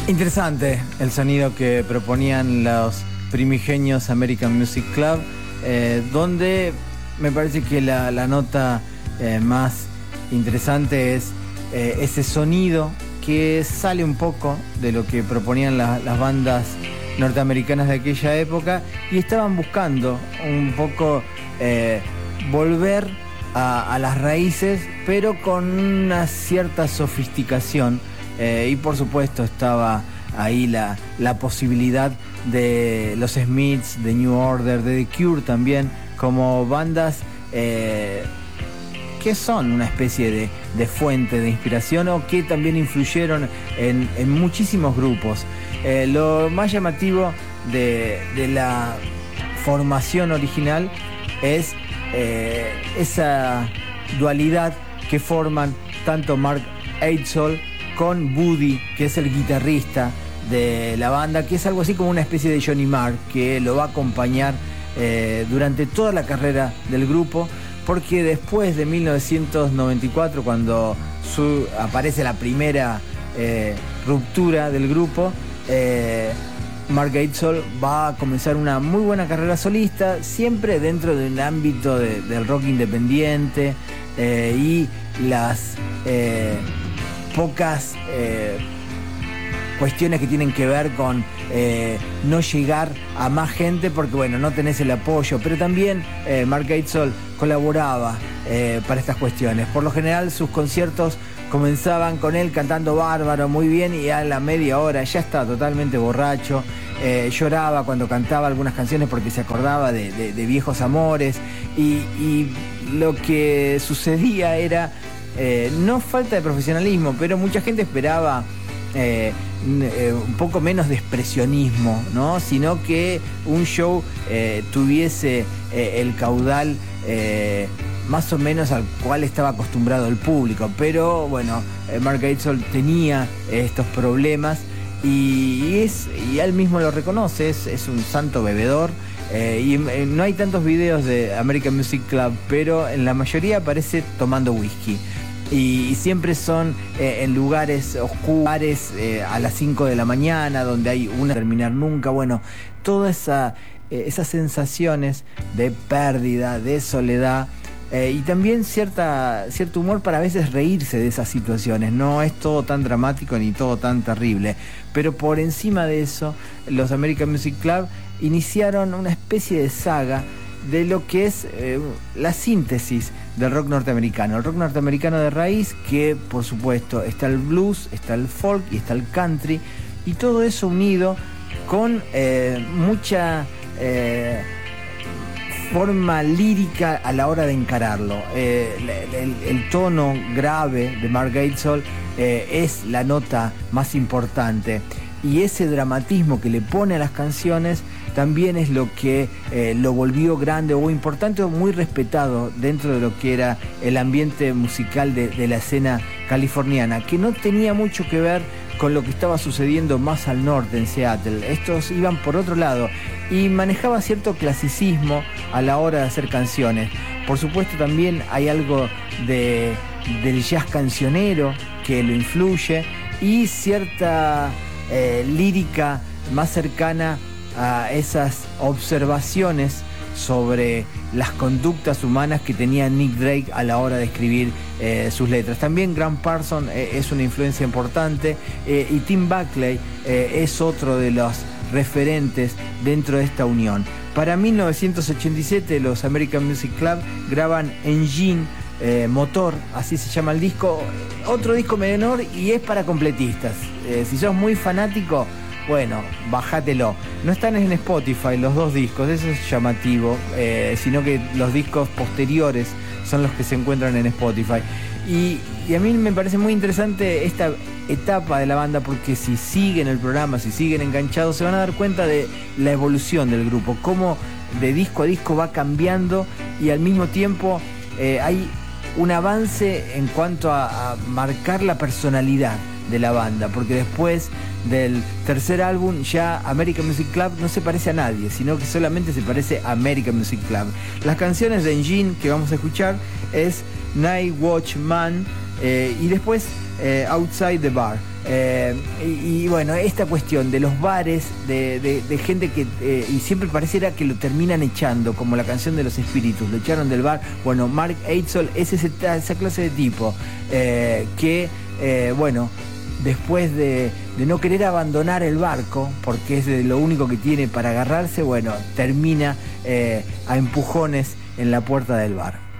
Interesante el sonido que proponían los primigenios American Music Club, donde me parece que la nota más interesante es ese sonido que sale un poco de lo que proponían las bandas norteamericanas de aquella época, y estaban buscando un poco volver a las raíces, pero con una cierta sofisticación. Y por supuesto estaba ahí la posibilidad de los Smiths, de New Order, de The Cure también, como bandas que son una especie de fuente de inspiración, o que también influyeron en muchísimos grupos. Lo más llamativo de la formación original es esa dualidad que forman tanto Mark Eidsvoll con Buddy, que es el guitarrista de la banda, que es algo así como una especie de Johnny Marr, que lo va a acompañar durante toda la carrera del grupo, porque después de 1994, cuando aparece la primera ruptura del grupo, Mark Eidsvoll va a comenzar una muy buena carrera solista, siempre dentro de un ámbito del rock independiente, y las pocas cuestiones que tienen que ver con no llegar a más gente, porque bueno, no tenés el apoyo, pero también Mark Eidsvoll colaboraba para estas cuestiones. Por lo general sus conciertos comenzaban con él cantando bárbaro, muy bien, y a la media hora ya estaba totalmente borracho. Lloraba cuando cantaba algunas canciones porque se acordaba de viejos amores, y lo que sucedía era no falta de profesionalismo, pero mucha gente esperaba un poco menos de expresionismo, ¿no? Sino que un show tuviese el caudal más o menos al cual estaba acostumbrado el público. Pero bueno, Mark Eidsvoll tenía estos problemas, y él mismo lo reconoce, es un santo bebedor. Y no hay tantos videos de American Music Club, pero en la mayoría aparece tomando whisky. Y siempre son en lugares oscuros, a las 5 de la mañana, donde hay una terminar nunca. Bueno, todas esas sensaciones de pérdida, de soledad, y también cierto humor para a veces reírse de esas situaciones. No es todo tan dramático ni todo tan terrible, pero por encima de eso, los American Music Club iniciaron una especie de saga de lo que es la síntesis del rock norteamericano. El rock norteamericano de raíz, que por supuesto está el blues, está el folk y está el country, y todo eso unido con mucha forma lírica a la hora de encararlo. El tono grave de Mark Eidsvoll es la nota más importante, y ese dramatismo que le pone a las canciones también es lo que lo volvió grande o importante o muy respetado dentro de lo que era el ambiente musical de la escena californiana, que no tenía mucho que ver con lo que estaba sucediendo más al norte, en Seattle. Estos iban por otro lado y manejaba cierto clasicismo a la hora de hacer canciones. Por supuesto también hay algo del jazz cancionero que lo influye, y cierta lírica más cercana a esas observaciones sobre las conductas humanas que tenía Nick Drake a la hora de escribir sus letras. También Graham Parsons es una influencia importante, y Tim Buckley es otro de los referentes dentro de esta unión. Para 1987 los American Music Club graban Engine, Motor, así se llama el disco, otro disco menor, y es para completistas. Si sos muy fanático, bueno, bájatelo. No están en Spotify los dos discos, eso es llamativo, sino que los discos posteriores son los que se encuentran en Spotify. Y a mí me parece muy interesante esta etapa de la banda, porque si siguen el programa, si siguen enganchados, se van a dar cuenta de la evolución del grupo, cómo de disco a disco va cambiando, y al mismo tiempo hay un avance en cuanto a marcar la personalidad de la banda, porque después del tercer álbum ya American Music Club no se parece a nadie, sino que solamente se parece a American Music Club. Las canciones de Engine que vamos a escuchar es Night Watchman, y después Outside the Bar. Y bueno, esta cuestión de los bares, de gente que y siempre pareciera que lo terminan echando, como la canción de los espíritus, lo echaron del bar. Bueno, Mark Eidsel es esa clase de tipo que bueno, después de no querer abandonar el barco, porque es lo único que tiene para agarrarse, bueno, termina a empujones en la puerta del bar.